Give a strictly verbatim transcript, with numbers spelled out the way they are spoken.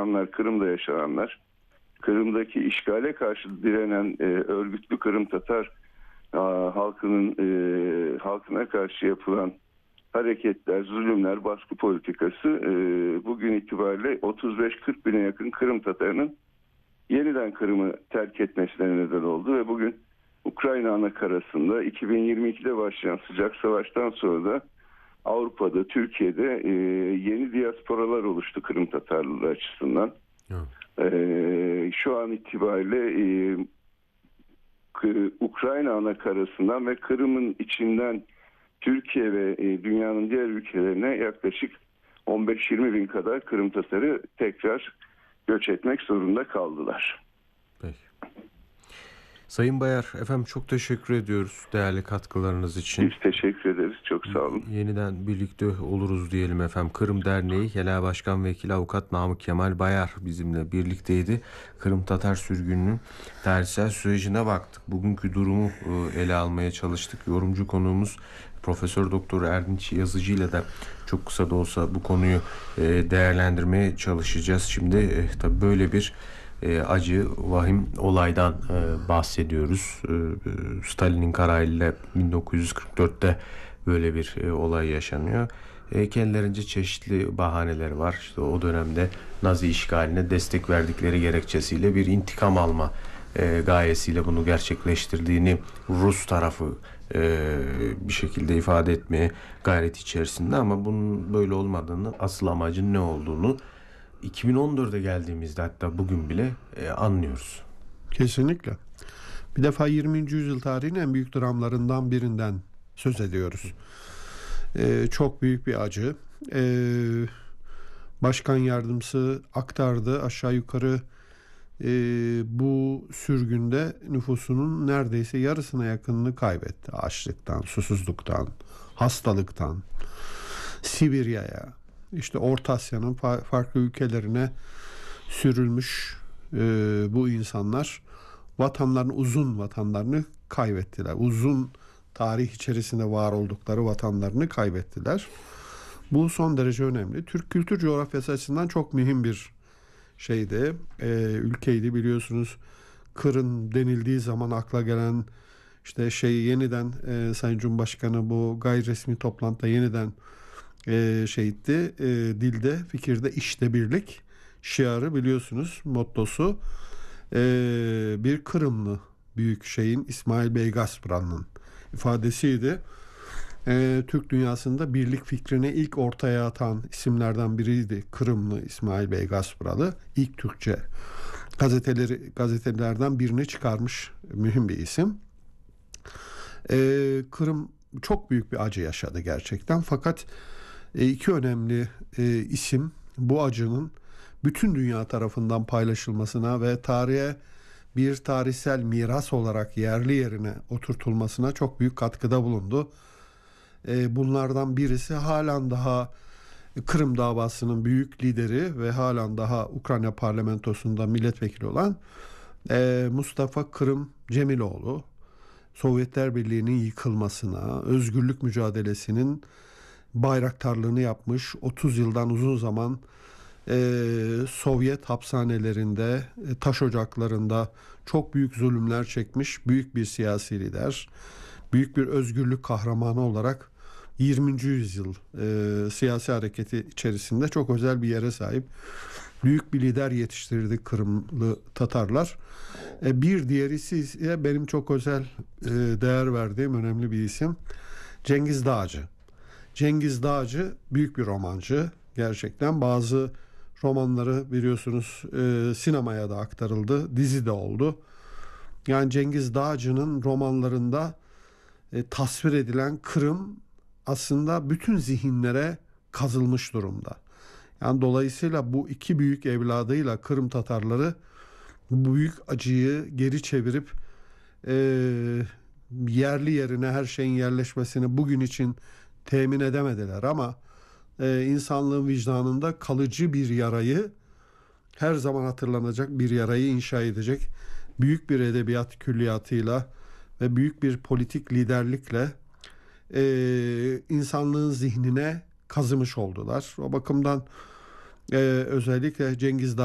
yaşananlar, Kırım'da yaşananlar, Kırım'daki işgale karşı direnen e, örgütlü Kırım Tatar a, halkının e, halkına karşı yapılan hareketler, zulümler, baskı politikası e, bugün itibariyle otuz beş kırk bine yakın Kırım Tatarının yeniden Kırım'ı terk etmesine neden oldu ve bugün Ukrayna anakarasında iki bin yirmi ikide başlayan sıcak savaştan sonra da Avrupa'da, Türkiye'de e, yeni diasporalar oluştu Kırım Tatarlığı açısından. E, şu an itibariyle e, Ukrayna anakarasından ve Kırım'ın içinden Türkiye ve e, dünyanın diğer ülkelerine yaklaşık on beş yirmi bin kadar Kırım Tatarı tekrar göç etmek zorunda kaldılar. Peki. Sayın Bayar, efendim çok teşekkür ediyoruz değerli katkılarınız için. Biz teşekkür ederiz. Çok sağ olun. Yeniden birlikte oluruz diyelim efendim. Kırım Derneği Genel Başkan Vekili Avukat Namık Kemal Bayar bizimle birlikteydi. Kırım Tatar sürgününün tarihsel sürecine baktık. Bugünkü durumu ele almaya çalıştık. Yorumcu konuğumuz Profesör Doktor Erdinç Yazıcı ile de çok kısa da olsa bu konuyu değerlendirmeye çalışacağız. Şimdi tabii böyle bir E, acı, vahim olaydan e, bahsediyoruz. E, Stalin'in kararıyla bin dokuz yüz kırk dörtte böyle bir e, olay yaşanıyor. E, kendilerince çeşitli bahaneleri var. İşte o dönemde Nazi işgaline destek verdikleri gerekçesiyle bir intikam alma e, gayesiyle bunu gerçekleştirdiğini Rus tarafı e, bir şekilde ifade etmeye gayret içerisinde, ama bunun böyle olmadığını, asıl amacın ne olduğunu iki bin on dörde geldiğimizde, hatta bugün bile e, anlıyoruz. Kesinlikle. Bir defa yirminci yüzyıl tarihinin en büyük dramlarından birinden söz ediyoruz. Ee, çok büyük bir acı. Ee, başkan yardımcısı aktardı, aşağı yukarı e, bu sürgünde nüfusunun neredeyse yarısına yakınını kaybetti. Açlıktan, susuzluktan, hastalıktan, Sibirya'ya, İşte Orta Asya'nın fa- farklı ülkelerine sürülmüş e, bu insanlar vatanlarını, uzun vatanlarını kaybettiler. Uzun tarih içerisinde var oldukları vatanlarını kaybettiler. Bu son derece önemli. Türk kültür coğrafyası açısından çok mühim bir şeydi. E, ülkeydi, biliyorsunuz. Kırım denildiği zaman akla gelen işte şey yeniden e, Sayın Cumhurbaşkanı bu gayri resmi toplantıda yeniden Ee, şeydi e, dilde, fikirde işte birlik şiarı, biliyorsunuz, mottosu ee, bir Kırımlı büyük şeyin, İsmail Bey Gaspran'ın ifadesiydi. Ee, Türk dünyasında birlik fikrini ilk ortaya atan isimlerden biriydi Kırımlı İsmail Bey Gaspralı. İlk Türkçe gazeteleri gazetelerden birini çıkarmış mühim bir isim. Ee, Kırım çok büyük bir acı yaşadı gerçekten, fakat İki önemli e, isim bu acının bütün dünya tarafından paylaşılmasına ve tarihe bir tarihsel miras olarak yerli yerine oturtulmasına çok büyük katkıda bulundu. E, bunlardan birisi halen daha Kırım davasının büyük lideri ve halen daha Ukrayna parlamentosunda milletvekili olan e, Mustafa Kırım Cemiloğlu. Sovyetler Birliği'nin yıkılmasına, özgürlük mücadelesinin bayraktarlığını yapmış, otuz yıldan uzun zaman e, Sovyet hapishanelerinde, e, taş ocaklarında çok büyük zulümler çekmiş büyük bir siyasi lider. Büyük bir özgürlük kahramanı olarak yirminci yüzyıl e, siyasi hareketi içerisinde çok özel bir yere sahip. Büyük bir lider yetiştirdi Kırımlı Tatarlar. E, bir diğeri ise benim çok özel e, değer verdiğim önemli bir isim, Cengiz Dağcı. Cengiz Dağcı büyük bir romancı. Gerçekten bazı romanları biliyorsunuz e, sinemaya da aktarıldı. Dizi de oldu. Yani Cengiz Dağcı'nın romanlarında e, tasvir edilen Kırım aslında bütün zihinlere kazılmış durumda. Yani dolayısıyla bu iki büyük evladıyla Kırım Tatarları bu büyük acıyı geri çevirip e, yerli yerine her şeyin yerleşmesini bugün için temin edemediler, ama e, insanlığın vicdanında kalıcı bir yarayı, her zaman hatırlanacak bir yarayı inşa edecek büyük bir edebiyat külliyatıyla ve büyük bir politik liderlikle e, insanlığın zihnine kazımış oldular. O bakımdan e, özellikle Cengiz